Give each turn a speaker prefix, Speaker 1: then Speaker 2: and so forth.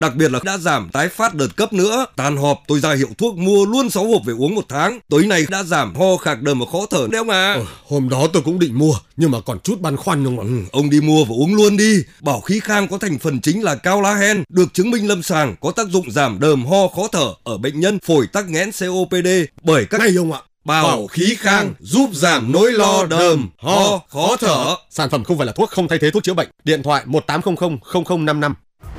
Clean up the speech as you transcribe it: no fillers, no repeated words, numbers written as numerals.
Speaker 1: Đặc biệt là đã giảm tái phát đợt cấp nữa. Tan họp tôi ra hiệu thuốc mua luôn 6 hộp về uống 1 tháng. Tối nay đã giảm ho khạc đờm và khó thở đấy ông à.
Speaker 2: Hôm đó tôi cũng định mua nhưng mà còn chút băn khoăn ông ạ.
Speaker 1: Ông đi mua và uống luôn đi. Bảo khí khang có thành phần chính là cao lá hen, được chứng minh lâm sàng có tác dụng giảm đờm ho khó thở ở bệnh nhân phổi tắc nghẽn COPD bởi các
Speaker 2: Ngay ông ạ.
Speaker 1: Bảo khí khang giúp giảm nỗi lo đờm ho khó thở.
Speaker 2: Sản phẩm không phải là thuốc, không thay thế thuốc chữa bệnh. Điện thoại 1800 0055.